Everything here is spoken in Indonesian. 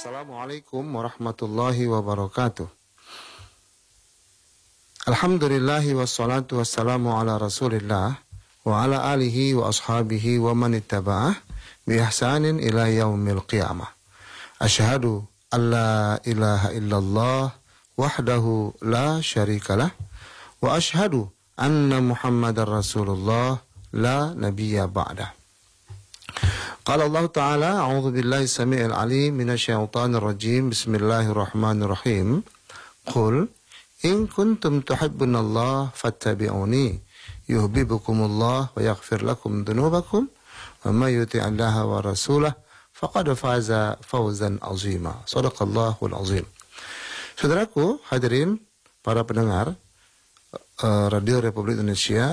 Assalamualaikum warahmatullahi wabarakatuh. Alhamdulillahi wassalatu wassalamu ala rasulillah wa ala alihi wa ashabihi wa man ittaba'ah bi ihsanin ila yaumil qiyamah. Asyhadu an la ilaha illallah wahdahu la syarikalah wa asyhadu anna Muhammadar Rasulullah la nabiyya ba'dah. Qala Allah Ta'ala, a'udzu billahi samii'il 'aliim minasyaitonir rajiim. Bismillahirrahmanirrahim. Qul in kuntum tuhibbunallaha fattabi'uni yuhibbukumullah wa yaghfir lakum dzunubakum wa may yuti'illaha wa rasulahu faqad faza fawzan 'azima. Shadaqallahul 'azim. Saudaraku, hadirin para pendengar Radio Republik Indonesia